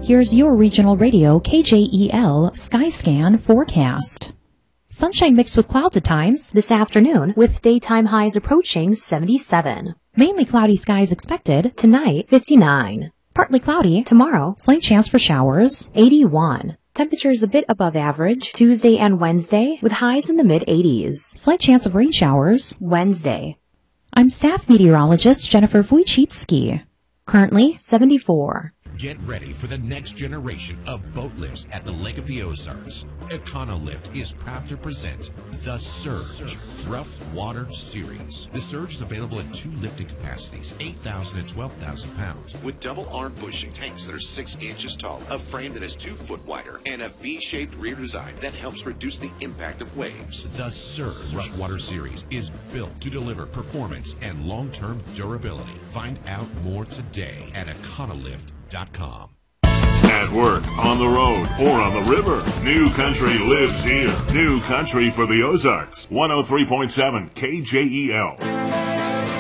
Here's your regional radio KJEL Skyscan forecast. Sunshine mixed with clouds at times this afternoon with daytime highs approaching 77. Mainly cloudy skies expected tonight, 59. Partly cloudy tomorrow, slight chance for showers, 81. Temperatures a bit above average Tuesday and Wednesday with highs in the mid-80s. Slight chance of rain showers Wednesday. I'm staff meteorologist Jennifer Wojcicki. Currently 74. Get ready for the next generation of boat lifts at the Lake of the Ozarks. Econolift is proud to present the Surge Rough Water Series. The Surge is available in 2 lifting capacities, 8,000 and 12,000 pounds, with double arm bushing tanks that are 6 inches tall, a frame that is 2 foot wider, and a V-shaped rear design that helps reduce the impact of waves. The Surge Rough Water Series is built to deliver performance and long-term durability. Find out more today at econolift.com. At work, on the road, or on the river, New Country lives here. New Country for the Ozarks. 103.7 KJEL.